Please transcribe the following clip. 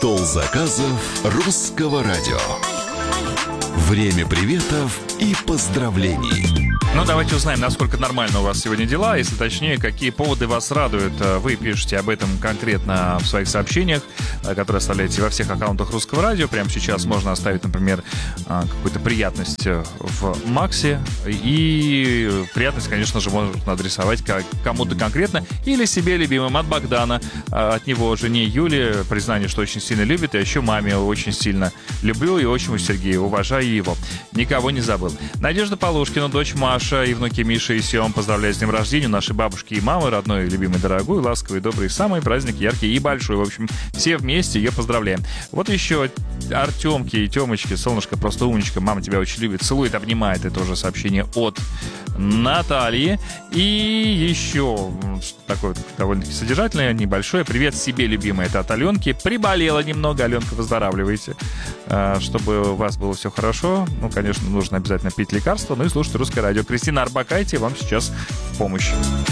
Стол заказов русского радио. Время приветов и поздравлений. Ну, давайте узнаем, насколько нормально у вас сегодня дела, если точнее, какие поводы вас радуют. Вы пишете об этом конкретно в своих сообщениях, которые оставляете во всех аккаунтах Русского радио. Прямо сейчас можно оставить, например, какую-то приятность в Максе. И приятность, конечно же, можно адресовать кому-то конкретно или себе любимым. От Богдана, от него жене Юле признание, что очень сильно любит, и еще маме очень сильно люблю и отчиму Сергею, уважаю его. Никого не забыл. Надежда Полушкина, дочь Маша и внуки Миша и Сем поздравляют с днем рождения нашей бабушки и мамы, родной, любимой, дорогой, ласковой, доброй, самый праздник яркий и большой. В общем, все вместе ее поздравляем. Вот еще Артемки и Темочки, солнышко, просто умничка, мама тебя очень любит, целует, обнимает. Это уже сообщение от Натальи. И еще такое вот довольно-таки содержательное, небольшое. Привет себе, любимая, это от Аленки. Приболела немного, Аленка, выздоравливайте. Чтобы у вас было все хорошо, ну, конечно, нужно обязательно пить лекарства, ну и слушать Русское радио. Кристина Арбакайте вам сейчас в помощь.